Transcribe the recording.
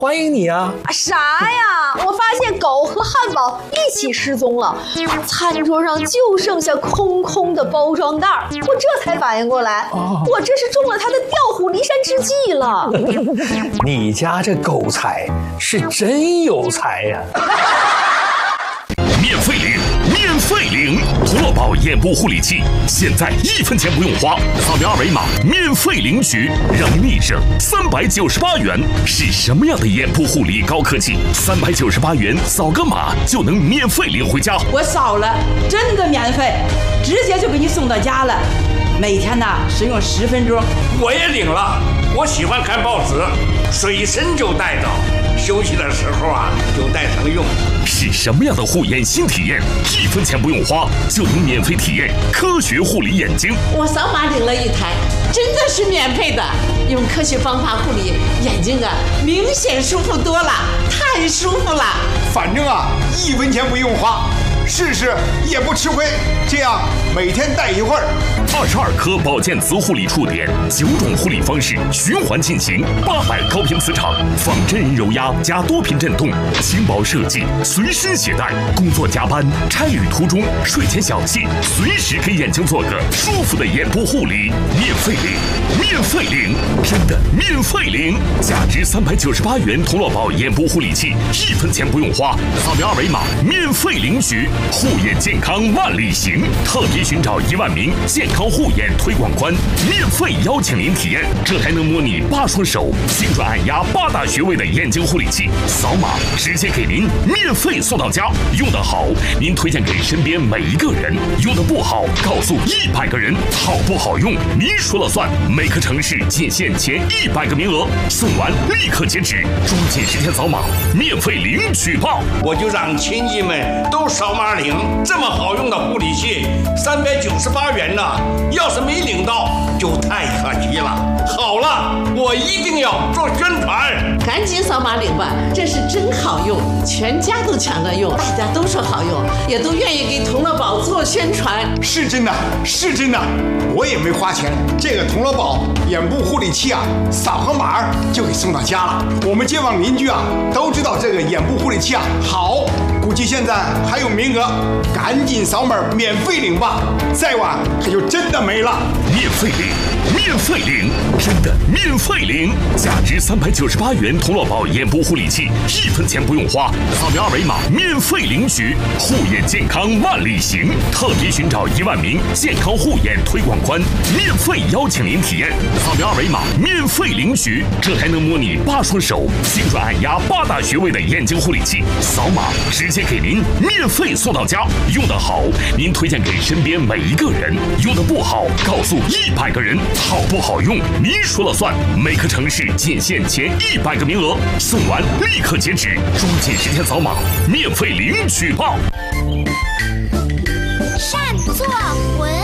欢迎你啊！ 啥呀？我发现狗和汉堡一起失踪了，餐桌上就剩下空空的包装袋，我这才反应过来，我这是中了他的调虎离山之计了。 你家这狗才是真有才呀！ 免费领，免费领！涂乐宝眼部护理器，现在1分钱不用花，扫描二维码免费领取，让你省398元。是什么样的眼部护理高科技？398元扫个码就能免费领回家。 我扫了，真的免费，直接就给你送到家了。每天呢使用10分钟。 我也领了，我喜欢看报纸，随身就带着。休息的时候啊，就带上用。 是什么样的护眼新体验？1分钱不用花就能免费体验科学护理眼睛。 我扫码领了一台，真的是免费的。用科学方法护理眼睛啊，明显舒服多了，太舒服了。 反正啊，1分钱不用花，试试也不吃亏。这样每天戴一会儿。 22颗保健磁护理触点，9种护理方式循环进行，800高频磁场，仿真人揉压加多频震动，轻薄设计，随身携带。工作加班、差旅途中、睡前小憩，随时给眼睛做个舒服的眼部护理。免费领，免费领，真的免费领！价值398元同乐宝眼部护理器，1分钱不用花，扫描二维码免费领取。护眼健康万里行，特别寻找1万名健康护眼推广官，免费邀请您体验这台能模拟8双手、精准按压8大穴位的眼睛护理器，扫码直接给您免费送到家。用得好，您推荐给身边每一个人；用得不好，告诉100个人。好不好用，您说了算。每个城市仅限前100个名额，送完立刻截止，抓紧时间扫码，免费领取吧！ 我就让亲戚们都扫码领，这么好用的护理器，398元呢，要是没领到就太可惜了。好了，我一定要做宣传， 赶紧扫码领吧，这是真好用，全家都抢着用，大家都说好用，也都愿意给同乐宝做宣传。 是真的，是真的，我也没花钱。这个同乐宝眼部护理器啊，扫个码就给送到家了。我们街坊邻居啊都知道这个眼部护理器啊好，估计现在还有名额，赶紧扫码免费领吧，再晚它就真的没了。 免费领，免费领，真的免费领！价值398元同乐宝眼部护理器，1分钱不用花，扫描二维码免费领取。护眼健康万里行，特别寻找1万名健康护眼推广官，免费邀请您体验。扫描二维码免费领取这台能模拟8双手、精准按压8大穴位的眼睛护理器，扫码直接给您免费送到家。用得好，您推荐给身边每一个人；用得不好，告诉100个人。好不好用，您说了算。每个城市仅限前100个名额，送完立刻截止，抓紧时间扫码，免费领取吧！ 善作文。